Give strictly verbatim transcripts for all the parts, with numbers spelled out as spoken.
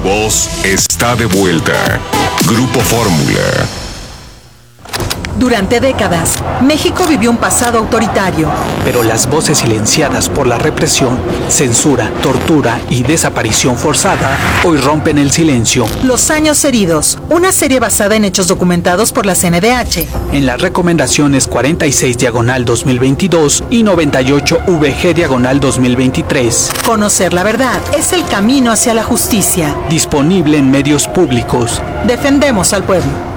voz está de vuelta. Grupo Fórmula. Durante décadas, México vivió un pasado autoritario. Pero las voces silenciadas por la represión, censura, tortura y desaparición forzada hoy rompen el silencio. Los años heridos, una serie basada en hechos documentados por la C N D H. En las recomendaciones cuarenta y seis diagonal dos mil veintidós y noventa y ocho V G diagonal dos mil veintitrés. Conocer la verdad es el camino hacia la justicia. Disponible en medios públicos. Defendemos al pueblo.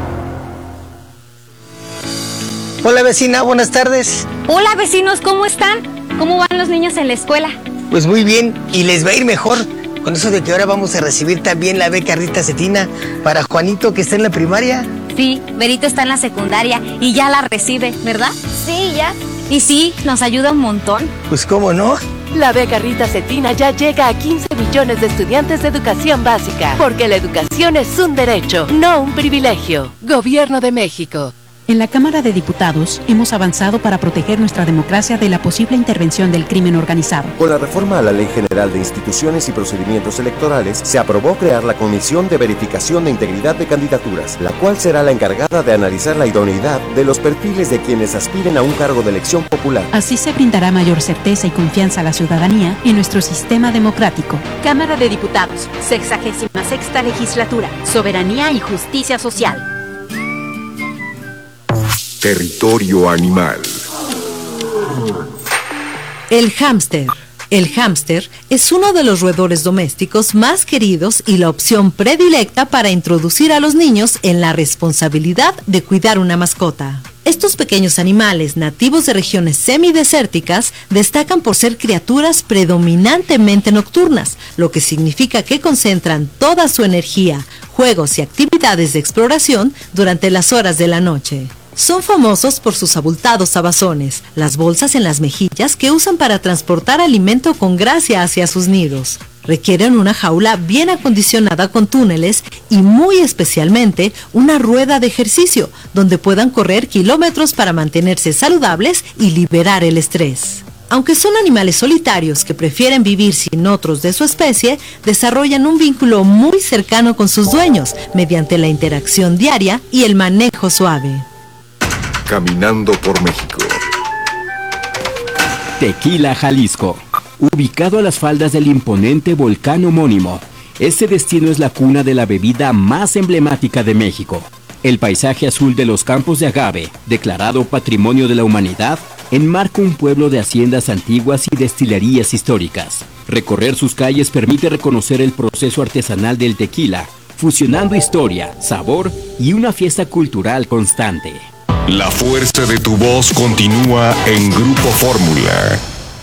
Hola vecina, buenas tardes. Hola vecinos, ¿cómo están? ¿Cómo van los niños en la escuela? Pues muy bien, y les va a ir mejor con eso de que ahora vamos a recibir también la beca Rita Cetina para Juanito, que está en la primaria. Sí, Berito está en la secundaria y ya la recibe, ¿verdad? Sí, ya. Y sí, nos ayuda un montón. Pues cómo no. La beca Rita Cetina ya llega a quince millones de estudiantes de educación básica, porque la educación es un derecho, no un privilegio. Gobierno de México. En la Cámara de Diputados hemos avanzado para proteger nuestra democracia de la posible intervención del crimen organizado. Con la reforma a la Ley General de Instituciones y Procedimientos Electorales, se aprobó crear la Comisión de Verificación de Integridad de Candidaturas, la cual será la encargada de analizar la idoneidad de los perfiles de quienes aspiren a un cargo de elección popular. Así se brindará mayor certeza y confianza a la ciudadanía en nuestro sistema democrático. Cámara de Diputados, sexagésima sexta legislatura, soberanía y justicia social. Territorio animal. El hámster. El hámster es uno de los roedores domésticos más queridos y la opción predilecta para introducir a los niños en la responsabilidad de cuidar una mascota. Estos pequeños animales nativos de regiones semidesérticas destacan por ser criaturas predominantemente nocturnas, lo que significa que concentran toda su energía, juegos y actividades de exploración durante las horas de la noche. Son famosos por sus abultados abazones, las bolsas en las mejillas que usan para transportar alimento con gracia hacia sus nidos. Requieren una jaula bien acondicionada con túneles y muy especialmente una rueda de ejercicio donde puedan correr kilómetros para mantenerse saludables y liberar el estrés. Aunque son animales solitarios que prefieren vivir sin otros de su especie, desarrollan un vínculo muy cercano con sus dueños mediante la interacción diaria y el manejo suave. Caminando por México. Tequila, Jalisco. Ubicado a las faldas del imponente volcán homónimo, este destino es la cuna de la bebida más emblemática de México. El paisaje azul de los campos de agave, declarado Patrimonio de la Humanidad, enmarca un pueblo de haciendas antiguas y destilerías históricas. Recorrer sus calles permite reconocer el proceso artesanal del tequila, fusionando historia, sabor y una fiesta cultural constante. La fuerza de tu voz continúa en Grupo Fórmula.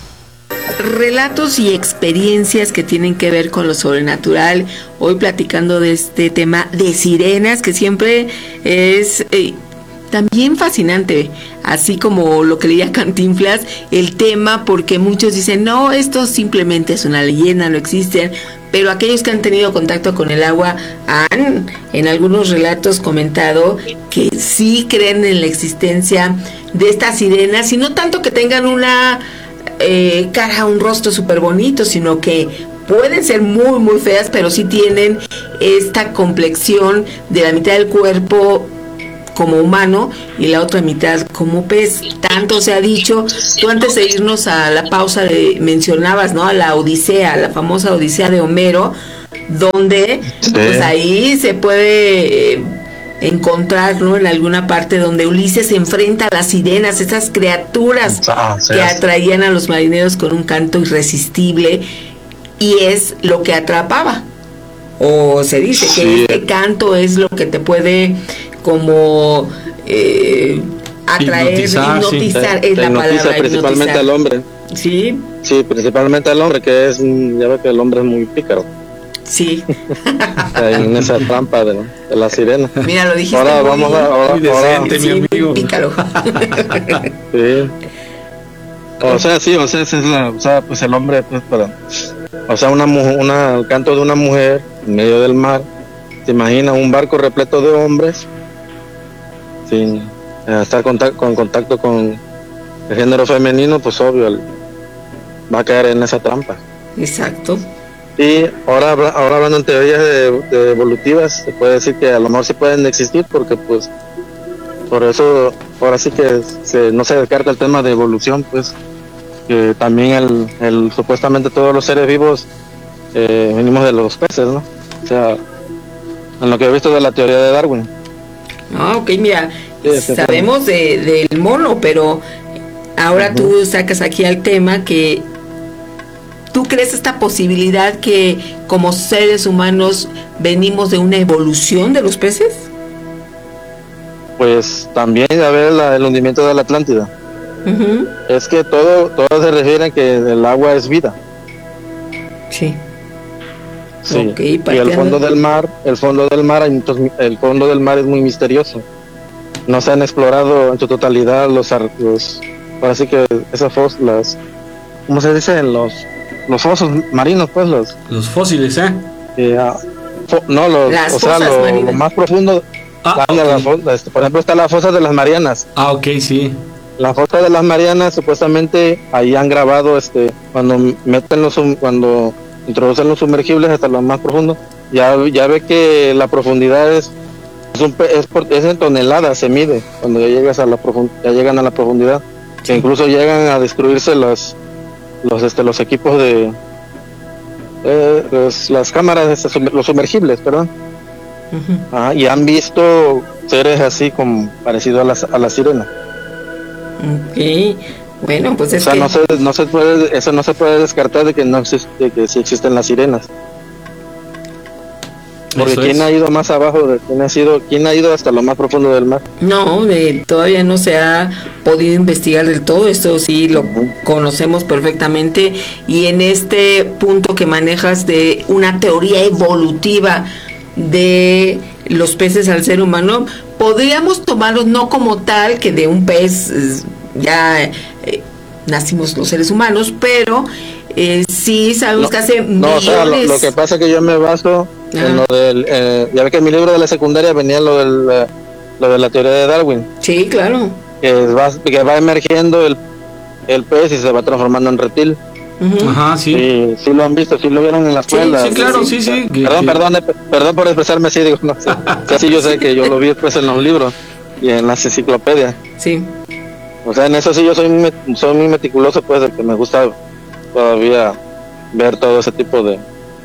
Relatos y experiencias que tienen que ver con lo sobrenatural. Hoy platicando de este tema de sirenas, que siempre es eh, también fascinante, así como lo que leía Cantinflas, el tema, porque muchos dicen, no, esto simplemente es una leyenda, no existen, pero aquellos que han tenido contacto con el agua han, en algunos relatos, comentado que sí creen en la existencia de estas sirenas, y no tanto que tengan una eh, cara, un rostro súper bonito, sino que pueden ser muy, muy feas, pero sí tienen esta complexión de la mitad del cuerpo como humano y la otra mitad como pez. Tanto se ha dicho. Tú antes de irnos a la pausa de, mencionabas, ¿no?, a la Odisea, la famosa Odisea de Homero, donde sí, pues ahí se puede eh, encontrar, ¿no?, en alguna parte donde Ulises se enfrenta a las sirenas, esas criaturas ah, sí, que atraían a los marineros con un canto irresistible, y es lo que atrapaba, o se dice que sí, este canto es lo que te puede como eh, atraer, hipnotizar, hipnotizar sí, es la palabra, principalmente hipnotizar. Al hombre. Sí. Sí, principalmente al hombre, que es, ya ve que el hombre es muy pícaro. Sí. En esa trampa de, de la sirena. Mira, lo dijiste ahora muy, vamos a, ahora, muy decente, ahora, mi amigo. Pícaro. Sí. O sea, sí, o sea, esa es la, o sea, pues el hombre, pues para, o sea, una mujer, una, el canto de una mujer en medio del mar. ¿Te imaginas un barco repleto de hombres sin eh, estar contact- con contacto con el género femenino? Pues obvio, el, va a caer en esa trampa. Exacto. Y ahora, ahora hablando en teorías de, de evolutivas, se puede decir que a lo mejor sí pueden existir, porque pues por eso ahora sí que se, no se descarta el tema de evolución, pues que también el, el supuestamente todos los seres vivos eh, venimos de los peces, ¿no? O sea, en lo que he visto de la teoría de Darwin. Ah, ok, mira, sí, sabemos de, del mono, pero ahora uh-huh. tú sacas aquí al tema que ¿tú crees esta posibilidad que como seres humanos venimos de una evolución de los peces? Pues también a ver la, el hundimiento de la Atlántida. Uh-huh. Es que todo todo se refiere a que el agua es vida. Sí. Sí. Okay, y el fondo del mar, el fondo del mar, hay muchos, el fondo del mar es muy misterioso. No se han explorado en su totalidad los, los así que esas fos, las, ¿cómo se dice? Los los fosos marinos, pues los los fósiles, ¿eh? eh fo, no los, las o sea, lo, lo más profundo. Ah, okay. la fosa, este, por ejemplo, está la fosa de las Marianas. Ah, ok, sí. La fosa de las Marianas, supuestamente ahí han grabado, este, cuando meten los, cuando introducen los sumergibles hasta lo más profundo, ya ya ve que la profundidad es es, un, es, por, es en toneladas, se mide cuando ya llegas a la profund, ya llegan a la profundidad, sí. Que incluso llegan a destruirse los los este los equipos de eh, los, las cámaras, los sumergibles, perdón. Uh-huh. Ah, y han visto seres así como parecido a la a la sirena. Okay. Bueno, pues es o sea, que no se, no se puede, eso no se puede descartar de que no existe, que sí existen las sirenas. Porque ¿quién ha ido más abajo? De, ¿quién ha sido, quién ha ido hasta lo más profundo del mar? No, eh, todavía no se ha podido investigar del todo. Esto sí lo uh-huh. conocemos perfectamente. Y en este punto que manejas de una teoría evolutiva de los peces al ser humano, podríamos tomarlos no como tal que de un pez ya eh, nacimos los seres humanos, pero eh, sí sabemos no, que hace no, millones... o sea, lo, lo que pasa es que yo me baso ah. en lo del eh, ya ve que en mi libro de la secundaria venía lo del eh, lo de la teoría de Darwin. Sí, claro. Que va, que va emergiendo el, el pez y se va transformando en reptil. Uh-huh. Ajá, sí. sí. Sí lo han visto, sí lo vieron en la escuela. Sí, sí claro, sí, sí. sí. Perdón, perdón, perdón por expresarme así, digo, no sé. Casi yo sé que yo lo vi después en los libros y en las enciclopedias. Sí. O sea, en eso sí yo soy muy, soy muy meticuloso, pues, de que me gusta todavía ver todo ese tipo de...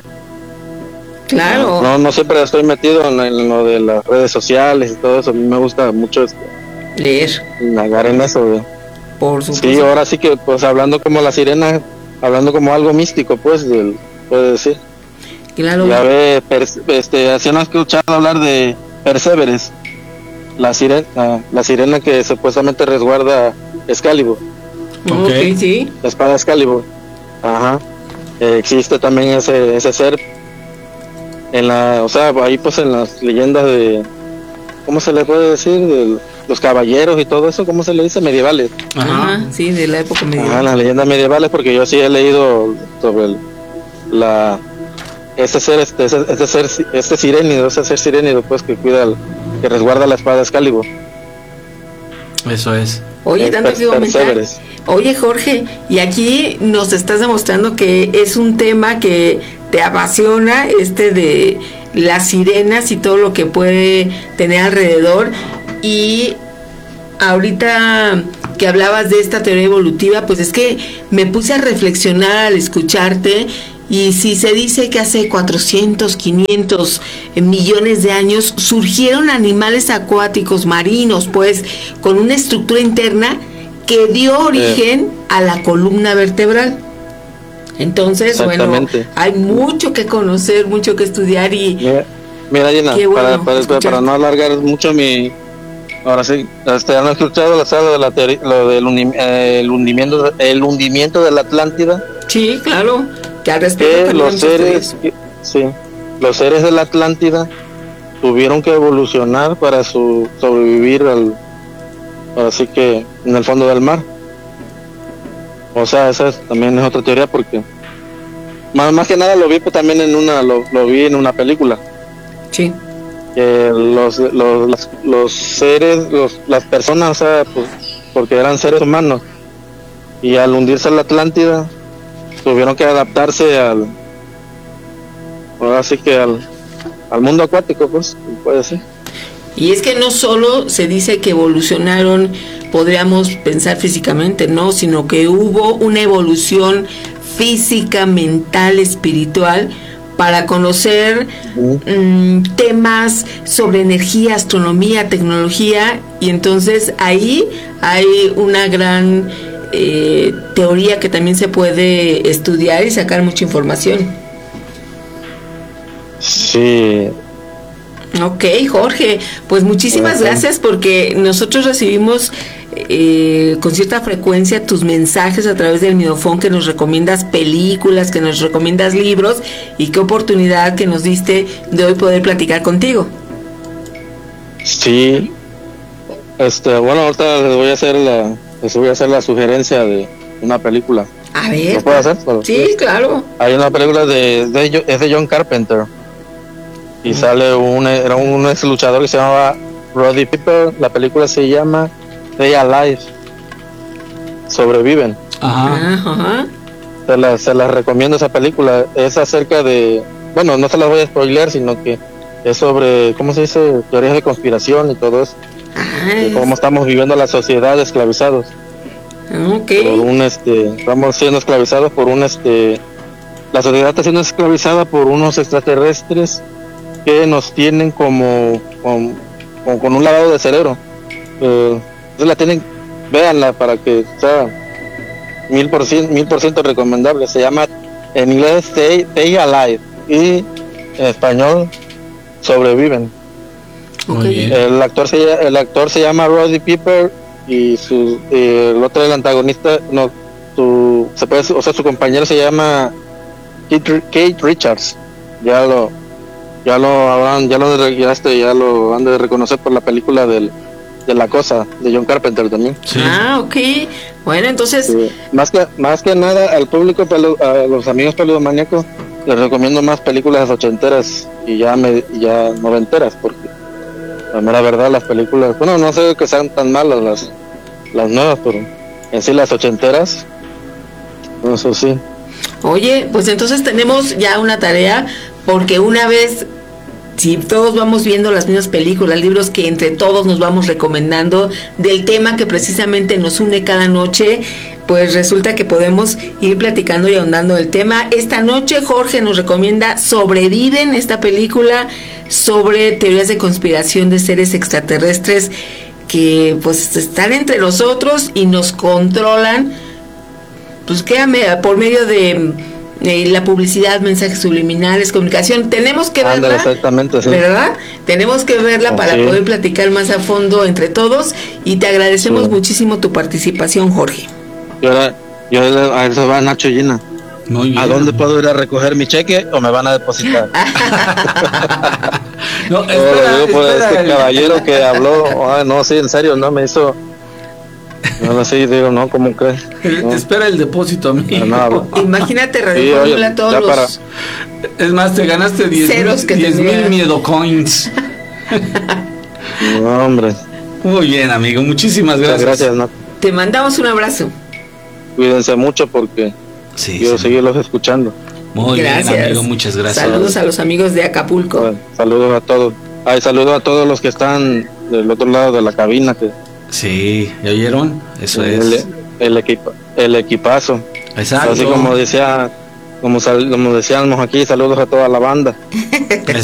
Claro. No, no siempre estoy metido en, en lo de las redes sociales y todo eso. A mí me gusta mucho este, leer. Nagar en eso. De, Por supuesto. Sí, ahora sí que, pues, hablando como la sirena, hablando como algo místico, pues, del, puede decir. Claro. Ya ve, per, este, así no has escuchado hablar de Perséveres, la sirena, la sirena que supuestamente resguarda Excalibur. Okay. ok, sí. La espada Excalibur. Ajá. Eh, existe también ese ese ser en la, o sea, ahí pues en las leyendas de, ¿cómo se le puede decir? De los caballeros y todo eso, ¿cómo se le dice? Medievales. Ajá, Ajá sí, de la época medieval. Ajá, las leyendas medievales, porque yo sí he leído sobre el, la este ser, este, este ser, este sirénido, ese ser sirénido, pues, que cuida, el, que resguarda la espada Excalibur. Eso es. Oye, tanto que comentar. Oye, Jorge, y aquí nos estás demostrando que es un tema que te apasiona, este de las sirenas y todo lo que puede tener alrededor. Y ahorita que hablabas de esta teoría evolutiva, pues es que me puse a reflexionar al escucharte. Y si se dice que hace cuatrocientos, quinientos millones de años surgieron animales acuáticos marinos, pues con una estructura interna que dio origen eh. a la columna vertebral. Entonces, bueno, hay mucho que conocer, mucho que estudiar y... Mira, mira Gina, bueno, para, para, para no alargar mucho mi... Ahora sí, este, ¿han escuchado la sala de la teoría, lo del hundi, eh, el hundimiento, el hundimiento de la Atlántida? Sí, claro. Que al respecto que los seres, que, sí, los seres de la Atlántida tuvieron que evolucionar para su sobrevivir al, así que en el fondo del mar. O sea, esa es, también es otra teoría porque más, más que nada lo vi pues, también en una, lo, lo vi en una película. Sí. Que los, los, los, los seres, los, las personas, o sea, pues, porque eran seres humanos y al hundirse la Atlántida tuvieron que adaptarse al ahora sí que al, al mundo acuático, pues, puede ser. Y es que no solo se dice que evolucionaron, podríamos pensar físicamente, no, sino que hubo una evolución física, mental, espiritual, para conocer um, temas sobre energía, astronomía, tecnología, y entonces ahí hay una gran eh, teoría que también se puede estudiar y sacar mucha información. Sí. Ok, Jorge, pues muchísimas gracias, porque nosotros recibimos eh, con cierta frecuencia tus mensajes a través del Midofón, que nos recomiendas películas, que nos recomiendas libros, y qué oportunidad que nos diste de hoy poder platicar contigo. Sí, este, bueno, ahorita les voy a hacer la, les voy a hacer la sugerencia de una película. A ver. ¿Lo puedo hacer? Sí, claro. Hay una película de, de es de John Carpenter. Y sale un, era un ex luchador que se llamaba Roddy Piper. La película se llama Stay Alive. Sobreviven. Ajá. Ajá. Se la, se la recomiendo esa película. Es acerca de, bueno, no se las voy a spoilear, sino que es sobre, ¿cómo se dice? Teorías de conspiración y todo eso. De cómo estamos viviendo la sociedad esclavizados. Okay. Por un este, estamos siendo esclavizados por un este, la sociedad está siendo esclavizada por unos extraterrestres que nos tienen como con, con, con un lavado de cerebro. Eh, entonces la tienen, véanla para que sea mil por ciento, mil por ciento recomendable. Se llama en inglés Stay, Stay Alive y en español Sobreviven. Okay. El actor se el actor se llama Roddy Piper y su eh, el otro el antagonista no su se puede o sea su compañero se llama Kate, Kate Richards. Ya lo ya lo habrán, ya lo ya este ya lo han de reconocer por la película del de La Cosa de John Carpenter también. Sí. Ah, ok. Bueno, entonces sí. más que más que nada al público pelu, a los amigos peludomaníacos les recomiendo más películas ochenteras y ya me ya noventeras, porque la mera verdad las películas, bueno, no sé que sean tan malas las las nuevas, pero en sí las ochenteras, eso sí. Oye, pues entonces tenemos ya una tarea, porque una vez, si todos vamos viendo las mismas películas, libros que entre todos nos vamos recomendando del tema que precisamente nos une cada noche, pues resulta que podemos ir platicando y ahondando el tema. Esta noche Jorge nos recomienda Sobreviven, esta película sobre teorías de conspiración de seres extraterrestres que pues están entre nosotros y nos controlan, pues quédame por medio de eh, la publicidad, mensajes subliminales, comunicación. Tenemos que Ándale, verla, exactamente, sí. ¿verdad? Tenemos que verla Oh, para sí. poder platicar más a fondo entre todos, y te agradecemos Sí. muchísimo tu participación, Jorge. Y ahora yo a eso va Nacho Gina. Muy bien. ¿A dónde puedo ir a recoger mi cheque o me van a depositar? No, Oh, lo espera, digo por espera, este el- caballero que habló. Ah, no, sí, en serio, no me hizo. No, no, sí, digo, no, ¿cómo crees? No. Espera el depósito, amigo. No, no, Imagínate, Sí, Radio Fórmula, oye, todos ya los para- Es más, te ganaste Ceros que diez tendría. mil miedo coins. No, hombre. Muy bien, amigo. Muchísimas Muchas gracias. gracias, no. te mandamos un abrazo. Cuídense mucho porque Sí, quiero sí. seguirlos escuchando. Muy Gracias. bien, amigo. Muchas gracias. Saludos a los amigos de Acapulco. Bueno, saludos a todos. Ay, saludos a todos los que están del otro lado de la cabina. Que Sí, ¿ya oyeron? Eso el, es. el, equipa, el equipazo. Exacto. Así como decía, como, sal, como decíamos aquí, saludos a toda la banda.